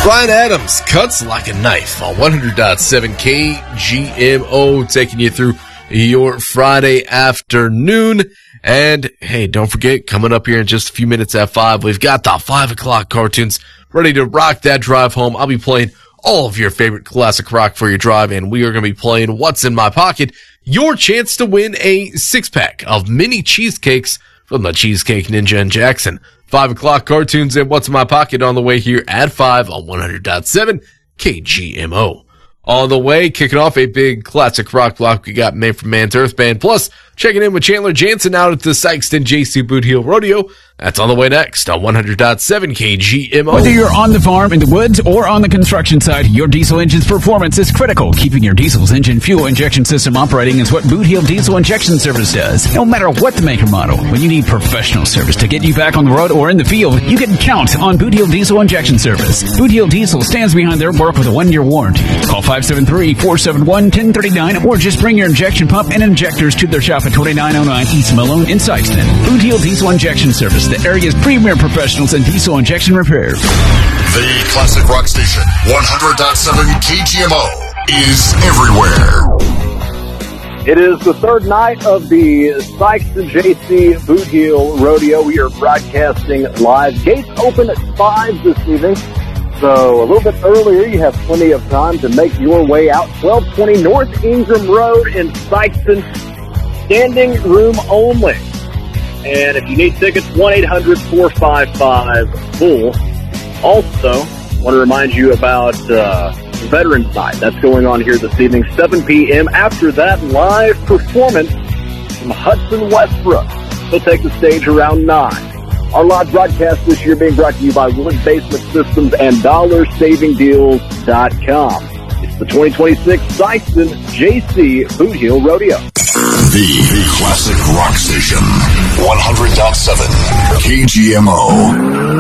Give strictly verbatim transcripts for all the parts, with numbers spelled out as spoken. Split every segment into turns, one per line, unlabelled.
Ryan Adams cuts like a knife on one hundred point seven K G M O, taking you through your Friday afternoon. And hey, don't forget, coming up here in just a few minutes at five, we've got the five o'clock cartoons ready to rock that drive home. I'll be playing all of your favorite classic rock for your drive, and we are going to be playing What's in My Pocket, your chance to win a six-pack of mini cheesecakes from the Cheesecake Ninja in Jackson. five o'clock cartoons and What's in My Pocket on the way here at five on one hundred point seven K G M O. On the way, kicking off a big classic rock block, we got Man from Man's Earth Band. Plus, checking in with Chandler Jansen out at the Sikeston J C Boot Heel Rodeo. That's on the way next on one hundred point seven K G M O.
Whether you're on the farm, in the woods, or on the construction site, your diesel engine's performance is critical. Keeping your diesel's engine fuel injection system operating is what Boot Heel Diesel Injection Service does. No matter what the make or model, when you need professional service to get you back on the road or in the field, you can count on Boot Heel Diesel Injection Service. Boot Heel Diesel stands behind their work with a one-year warranty. Call five seven three, four seven one, one zero three nine or just bring your injection pump and injectors to their shop at twenty-nine oh nine East Malone in Sikeston. Boot Heel Diesel Injection Service, the area's premier professionals in diesel injection repair.
The Classic Rock Station, one hundred point seven K G M O, is everywhere.
It is the third night of the Sikeston J C Boot Heel Rodeo. We are broadcasting live. Gates open at five this evening, so a little bit earlier. You have plenty of time to make your way out. twelve twenty North Ingram Road in Sikeston. Standing room only. And if you need tickets, one eight hundred, four five five, B U L L. Also, want to remind you about uh, Veterans Night. That's going on here this evening, seven p.m. After that, live performance from Hudson Westbrook. He'll take the stage around nine. Our live broadcast this year being brought to you by Wood Basement Systems and dollar saving deals dot com. It's the twenty twenty-six Sikeston J C Boot Heel Rodeo.
The, the Classic Rock Station, one hundred point seven K G M O.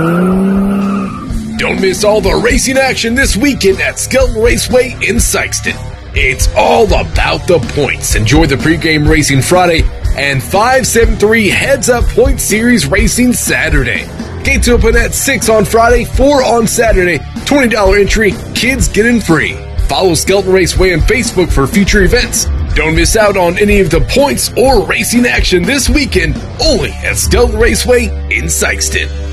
Don't miss all the racing action this weekend at Skelton Raceway in Sikeston. It's all about the points. Enjoy the pregame racing Friday and five seventy-three Heads Up Point Series racing Saturday. Gates open at six on Friday, four on Saturday. twenty dollars entry, kids get in free. Follow Skelton Raceway on Facebook for future events. Don't miss out on any of the points or racing action this weekend, only at Skelton Raceway in Sikeston.